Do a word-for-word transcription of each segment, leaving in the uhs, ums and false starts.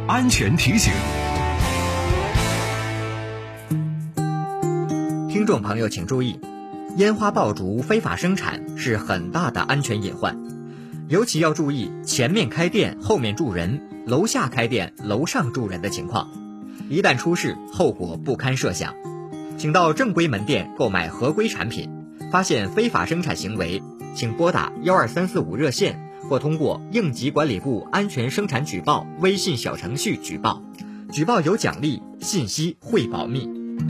安全提醒。 听众朋友请注意，烟花爆竹非法生产是很大的安全隐患，尤其要注意前面开店后面住人，楼下开店楼上住人的情况，一旦出事后果不堪设想。请到正规门店购买合规产品，发现非法生产行为，请拨打一二三四五热线或通过应急管理部安全生产举报微信小程序举报，举报有奖励，信息会保密。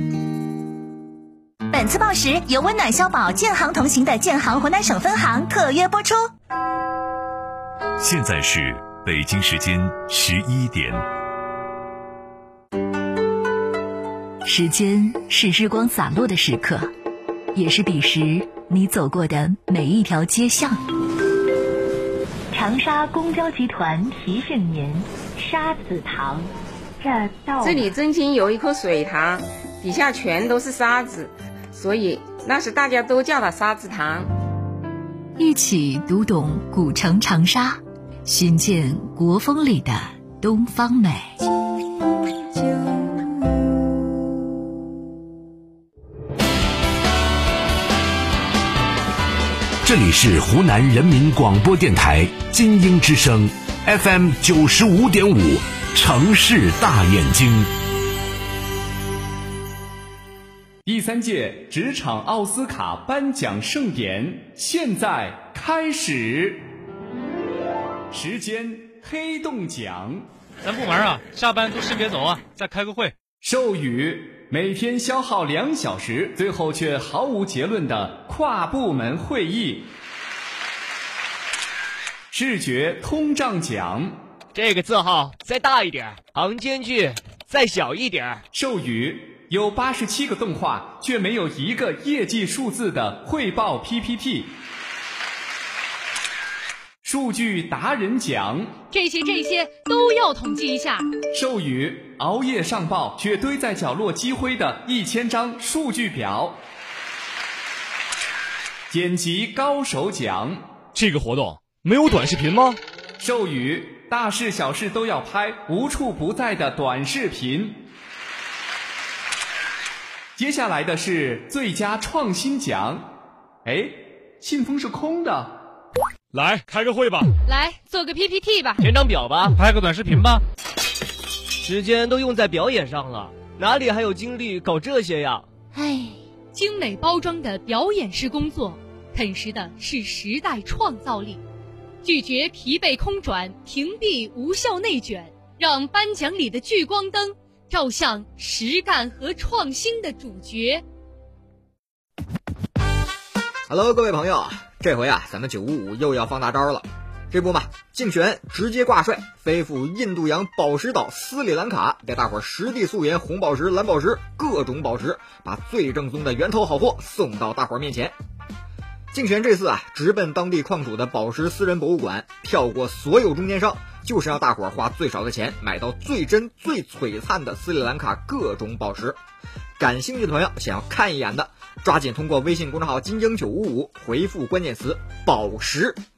本次报时由温暖消保建行同行的建行湖南省分行特约播出。 现在是北京时间十一点。 时间是日光洒落的时刻，也是彼时你走过的每一条街巷。长沙公交集团提醒您，沙子塘这到这里真情有一颗水塘，底下全都是沙子，所以那时大家都叫它沙子塘。 一起读懂古城长沙，寻见国风里的东方美。 这里是湖南人民广播电台金鹰之声 F M 九十五点五，城市大眼睛。 第三届职场奥斯卡颁奖盛典现在开始，时间黑洞奖。 咱部门啊，下班都先别走啊，再开个会。 授予每天消耗两小时，最后却毫无结论的跨部门会议。视觉通胀奖， 这个字号再大一点，行间距再小一点。 授予有八十七个动画却没有一个业绩数字的汇报 P P T。数据达人奖， 这些这些都要统计一下。 授予熬夜上报却堆在角落积灰的一千张数据表。剪辑高手奖， 这个活动没有短视频吗？ 授予大事小事都要拍，无处不在的短视频。接下来的是最佳创新奖。哎，信封是空的。 来开个会吧， 来做个 P P T 吧， 填张表吧， 拍个短视频吧。 时间都用在表演上了，哪里还有精力搞这些呀？ 唉，精美包装的表演式工作，啃食的是时代创造力。拒绝疲惫空转，屏蔽无效内卷，让颁奖里的聚光灯照向实干和创新的主角。 Hello， 各位朋友，这回啊，咱们九五五又要放大招了。这不嘛，竞选直接挂帅，飞赴印度洋宝石岛斯里兰卡，给大伙实地素颜红宝石、蓝宝石各种宝石，把最正宗的源头好货送到大伙面前。竞选这次啊，直奔当地矿主的宝石私人博物馆，跳过所有中间商，就是让大伙花最少的钱买到最真最璀璨的斯里兰卡各种宝石。感兴趣的朋友，想要看一眼的，抓紧通过微信公众号金鹰九五五回复关键词宝石